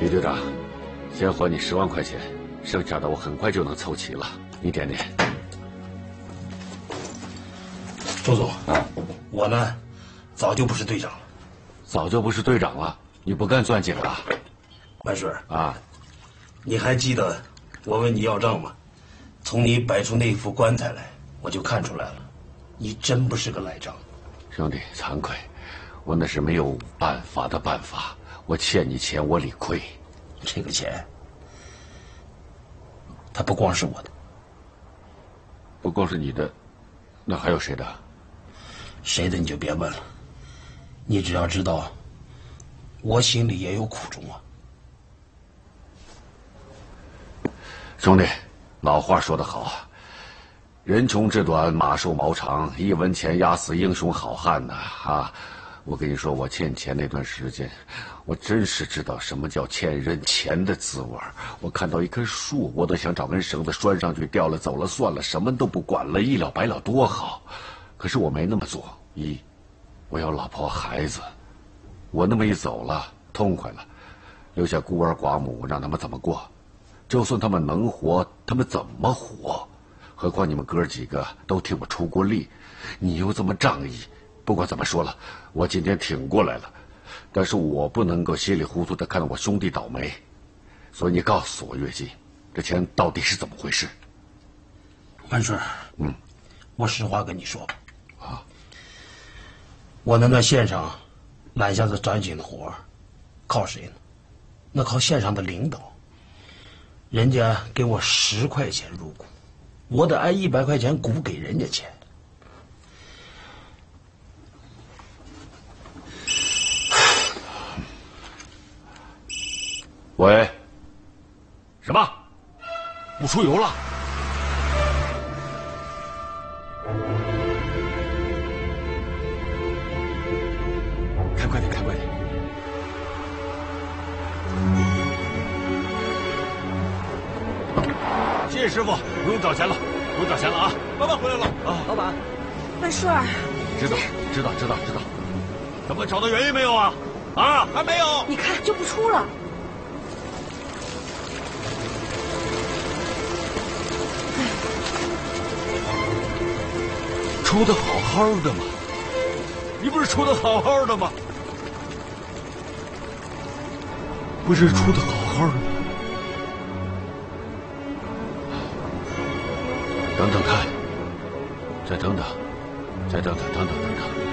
李队长，先还你10万块钱，剩下的我很快就能凑齐了，你点点。 周总啊，我呢，早就不是队长了。 早就不是队长了？你不干钻井了？ 万顺啊， 你还记得我问你要账吗？从你摆出那副棺材来，我就看出来了，你真不是个赖账。 兄弟，惭愧，我那是没有办法的办法。我欠你钱，我理亏。 这个钱，它不光是我的， 不光是你的，那还有谁的？ 谁的你就别问了。你只要知道，我心里也有苦衷啊。 兄弟，老话说得好，人穷志短，马瘦毛长，1文钱压死英雄好汉呐！啊，我跟你说，我欠钱那段时间，我真是知道什么叫欠人钱的滋味。我看到一棵树，我都想找根绳子拴上去，掉了走了算了，什么都不管了，一了百了多好。可是我没那么做，我有老婆孩子，我那么一走了，痛快了，留下孤儿寡母，让他们怎么过？就算他们能活，他们怎么活？何况你们哥几个都替我出过力，你又这么仗义。不管怎么说了，我今天挺过来了，但是我不能够稀里糊涂的看到我兄弟倒霉，所以你告诉我，岳记，这钱到底是怎么回事？ 万顺，我实话跟你说吧，我在那县上揽下的钻井的活，靠谁呢？那靠县上的领导。人家给我10块钱入股，我得按100块钱股给人家钱。 喂，什么？不出油了？开快点，开快点！谢谢师傅，不用找钱了，不用找钱了啊！老板回来了啊！ 老板，万顺儿， 知道。怎么找到原因没有啊？啊，还没有。 你看就不出了。 出的好好的嘛，你不是出的好好的吗？不是出的好好的吗？等等看，再等等，等等。